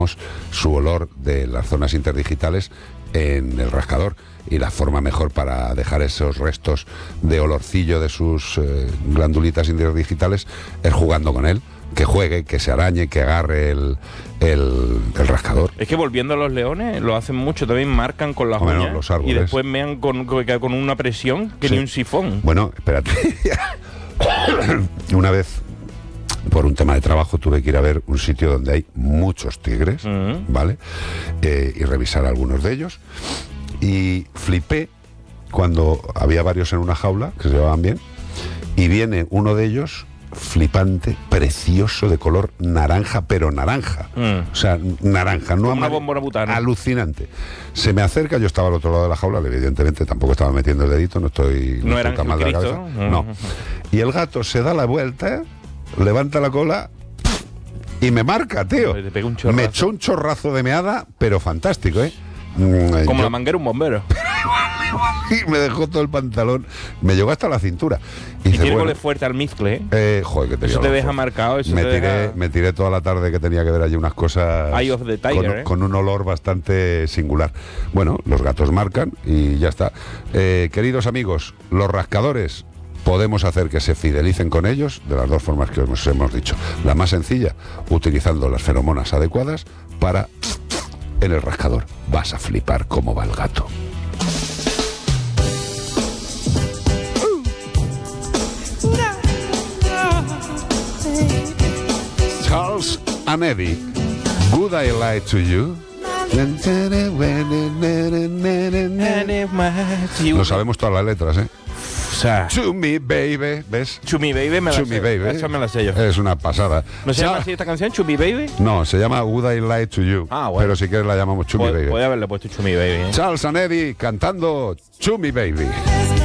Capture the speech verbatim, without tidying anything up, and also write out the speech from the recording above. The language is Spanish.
su olor de las zonas interdigitales en el rascador, y la forma mejor para dejar esos restos de olorcillo de sus eh, glandulitas interdigitales es jugando con él. Que juegue, que se arañe, que agarre el, el, el rascador. Es que volviendo a los leones, lo hacen mucho, también marcan con las Hombre, uñas no, los árboles. y después mean con, con, con una presión que Sí. ni un sifón. Bueno, espérate. Una vez, por un tema de trabajo, tuve que ir a ver un sitio donde hay muchos tigres, Mm. ¿vale? Eh, y revisar algunos de ellos. Y flipé cuando había varios en una jaula, que se llevaban bien, y viene uno de ellos flipante, precioso, de color naranja, pero naranja. Mm. O sea, naranja, no Como una amar- bombona butana. Alucinante. Se me acerca, yo estaba al otro lado de la jaula, evidentemente tampoco estaba metiendo el dedito, no estoy, No estoy era tan mal de la Jesucristo. cabeza. No. Y el gato se da la vuelta, levanta la cola y me marca, tío. Te pega un chorrazo. Me echó un chorrazo de meada, pero fantástico, ¿eh? Mm, Como yo- la manguera un bombero. y me dejó todo el pantalón, me llegó hasta la cintura. Y dice, tiene bueno, gole fuerte al mezcle, ¿eh? eh, joder, que tenía Eso te los deja ojos. marcado, eso me te tiré, deja... me tiré toda la tarde que tenía que ver allí unas cosas Eye of the Tiger, con, ¿eh? con un olor bastante singular. Bueno, los gatos marcan y ya está. Eh, queridos amigos, los rascadores, podemos hacer que se fidelicen con ellos de las dos formas que os hemos dicho. La más sencilla, utilizando las feromonas adecuadas para en el rascador. Vas a flipar cómo va el gato. Charles and Eddie, Would I Lie to You? Lo sabemos todas las letras, ¿eh? O sea, To me, baby, ¿ves? Chumi Baby me la To sé. me, baby. Esa me la sé yo. Es una pasada. ¿No se Cha- llama así esta canción, Chumi Baby? No, se llama Would I Lie to You. Ah, bueno. Pero si quieres la llamamos Chumi Pu- Baby. Puede haberle puesto Chumi Baby, ¿eh? Charles and Eddie cantando Chumi Baby.